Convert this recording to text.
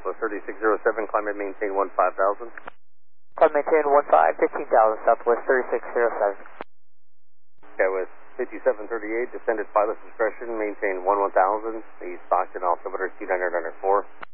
Southwest 3607, climb and maintain 15,000. Climb maintain 15,000, Southwest 3607. Okay, with 5738, descended pilot's discretion, maintain 11,000, East Stockton, altimeter 2904.